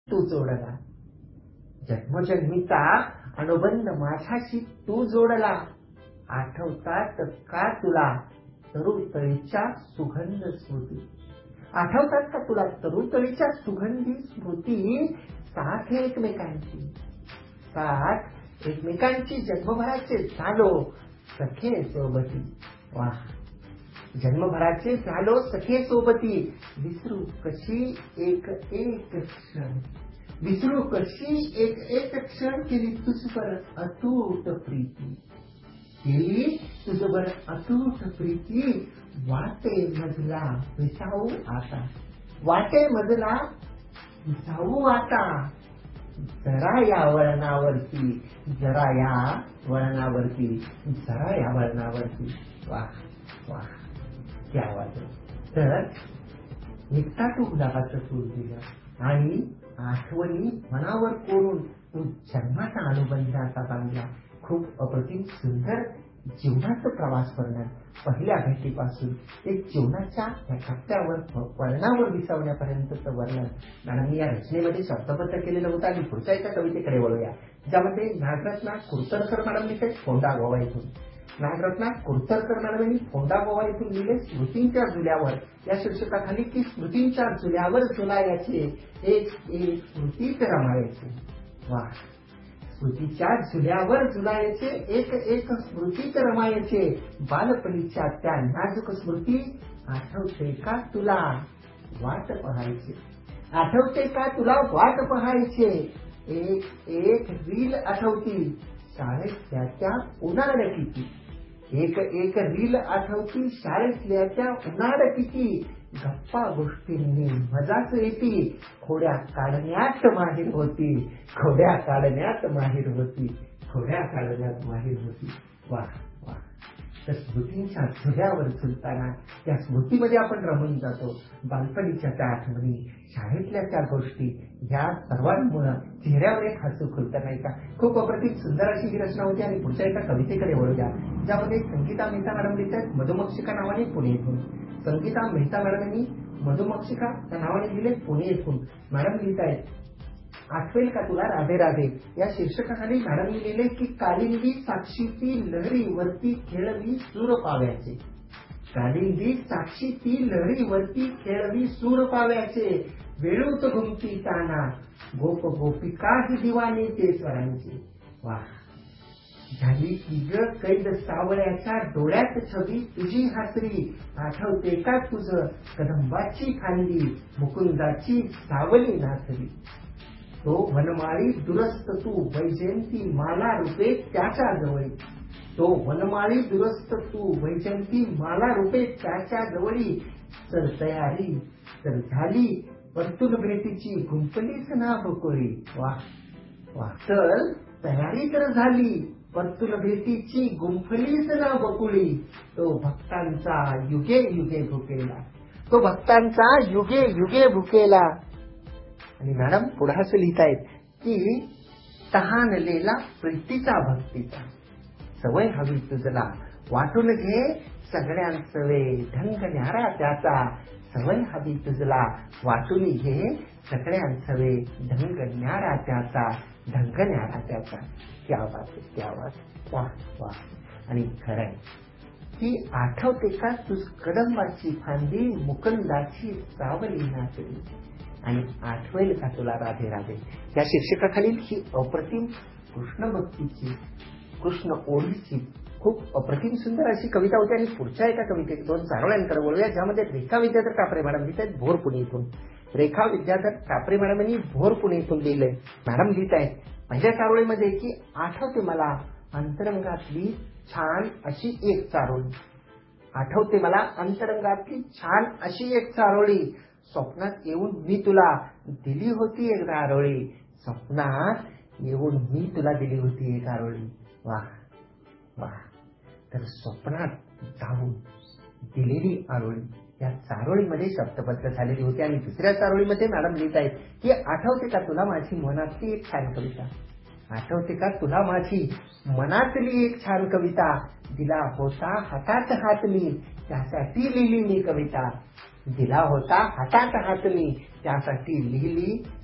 तू जोडला, जन्मजन्मीचा अनुबंध माझ्याशी तू जोडला. आठवतात का तुला तरुतळीच्या सुगंध स्मृती? आठवतात का तुला तरुतळीच्या सुगंधी स्मृती? साथ एकमेकांची, साथ एकमेकांची जन्मभराचे झालो सखे सोबती. वाह, जन्मभराचे झालो सखे सोबती. विसरू कशी एक एक क्षण, विसरू कशी एक एक क्षण. केली तुझवर अतूट प्रीती, केली तुझवर अतूट प्रीती. वाटे मजला विसावू आता, वाटे मजला विसावू आता. जरा या वळणावरती, जरा या वळणावरती, जरा या वळणावरती. वाह वाह, क्या आवाज. तर एकटा तू गुलाबाचं फूल दिलं आणि आठवणी मनावर कोरून तू जन्माचा अनुबंधाचा बांधला. खूप अप्रतिम सुंदर जीवनाचं प्रवास वर्णन, पहिल्या भेटीपासून ते जीवनाच्या टप्प्यावर वळणावर विसावण्यापर्यंतचं वर्णन मॅडमनी या रचनेमध्ये शब्दबद्ध केलेलं होतं. आणि पुढच्या एका कवितेकडे वळूया, ज्यामध्ये नागरत्ना कुरतरकर मॅडम लिहितात फोंडा गोवा इथून. नागरत्ना कुरतरकर मॅडमांनी फोंडा गोवा इथून लिहिले स्मृतींच्या झुल्यावर, या शीर्षकाखाली की स्मृतींच्या झुल्यावर झुलायचे एक एक स्मृतीत रमायचे. वा, स्मृतीच्या झुल्यावर झुलायचे एक एक स्मृतीत रमायचे. बालपणीच्या त्या नाजूक स्मृती आठवते का तुला वाट पहायचे, आठवते का तुला वाट पहायचे. एक एक रील आठवती शाळेतल्या त्या उन्हाळ्याची, एक एक रील आठवती शाळेतल्या त्या उन्हाळ्याची. गप्पा गोष्टींनी मजाच येती, खोड्या काढण्यात माहीर होती, खोड्या काढण्यात माहीर होती, खोड्या काढण्यात माहीर होती. वाह वाह. तर स्मृतींच्या झुल्यावर झुलताना त्या स्मृतीमध्ये आपण रमून जातो. बालपणीच्या त्या आठवणी, शाळेतल्या त्या गोष्टी, या सर्वांमुळे चेहऱ्यावर एक हसू खुलतं, नाही का? खूप अप्रतिम सुंदर अशी ही रचना होती. आणि पुढच्या एका कवितेकडे वळूया, ज्यामध्ये संगीता मेहता मॅडम लिहितात मधुमक्षिका नावाने पुणे येथून. संगीता मेहता मॅडमांनी मधुमक्षिका त्या नावाने लिहिले पुणे येथून. मॅडम लिहित आहेत, आठवेल का तुला राधे राधे या शीर्षकाखाली मॅडम लिहिले की कालिंदी साक्षी ती लहरी वरती खेळवी सूर पाव्याचे, कालिंदी साक्षी ती लहरी वरती खेळवी सूर पाव्याचे. वेळूत घुमती ताना गोप गोपिका ही दिवाणी ते स्वरांची. वाह, झाली की ग कैद सावळ्याच्या डोळ्यात छबी तुझी हासरी. आठवते का तुझं कदंबाची खांदी मुकुंदाची सावली नाचरी. तो वनमाळी दुरस्त तू वैजयंती माला रूपे त्याच्या जवळी, तो वनमाळी दुरस्त तू वैजयंती माला रूपे त्याच्या जवळी. तर तयारी तर झाली परतून भेटीची गुंतलीच ना बकुळी. वाह वाह. तर तयारी तर झाली परतून भेटीची गुंफलीच ना बकुळी. तो भक्तांचा युगे युगे भुकेला, तो भक्तांचा युगे युगे भुकेला. आणि मॅडम पुढे असं लिहितायत की तहानलेला प्रीतीचा भक्तीचा, सवय हवी तुझला वाटून घे सगळ्यांसवे ढंग न्यारा त्याचा. सवय हवी तुझला वाटून घे सगळ्यांसवे ढंग न्यारा त्याचा, ढंग न्यारा त्याचा. क्या बात आहे, क्या बात. वाह वाह. आणि खरंय की आठवते का तुझ कदंबाची फांदी मुकुंदाची सावली नाचली. आणि आठवेल का तुला राधे राधे या शीर्षकाखालील ही अप्रतिम कृष्ण भक्तीची, कृष्ण ओढीची खूप अप्रतिम सुंदर अशी कविता होती. आणि पुढच्या एका कवितेत दोन चारोळ्यांकडे वळूया, ज्यामध्ये रेखा विद्याधर कापरे मॅडम लिहित आहेत भोर पुणे इथून. रेखा विद्याधर कापरे मॅडमांनी भोर पुणे इथून लिहिलंय. मॅडम लिहित आहेत पहिल्या चारोळीमध्ये की आठवते मला अंतरंगातली छान अशी एक चारोळी, आठवते मला अंतरंगातली छान अशी एक चारोळी. स्वप्नात येऊन मी तुला दिली होती एक आरोळी, स्वप्नात येऊन मी तुला दिली होती एक आरोळी. वाह वाह. तर स्वप्नात जाऊन दिलेली आरोळी या चारोळीमध्ये शब्दबद्ध झालेली होती. आणि दुसऱ्या चारोळीमध्ये मॅडम लिहित आहेत की आठवते का तुला माझी मनातली एक छान कविता, आठवते का तुला माझी मनातली एक छान कविता. दिला होता हातात हात मी त्यासाठी लिहिली मी कविता, दिला होता हातात हात मी त्यासाठी लिहिली